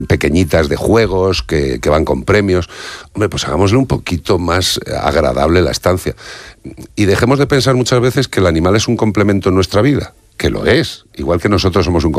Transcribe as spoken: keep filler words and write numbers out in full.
pequeñitas de juegos que, que van con premios. Hombre, pues hagámosle un poquito más agradable la estancia. Y dejemos de pensar muchas veces que el animal es un complemento en nuestra vida, que lo es, igual que nosotros somos un